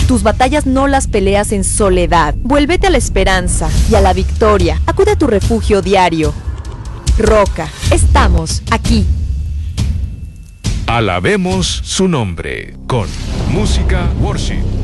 Tus batallas no las peleas en soledad. Vuélvete a la esperanza y a la victoria. Acude a tu refugio diario. Roca, estamos aquí. Alabemos su nombre con Música Worship.